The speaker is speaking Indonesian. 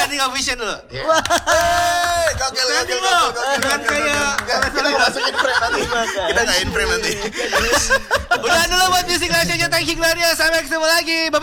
Standing ovation dulu. Gokil. Bukan kayak Kita nggak masukin frame nanti. Kita nggak in frame nanti. udah dulu buat Music Legend. Thank you Gloria. Sampai ketemu lagi.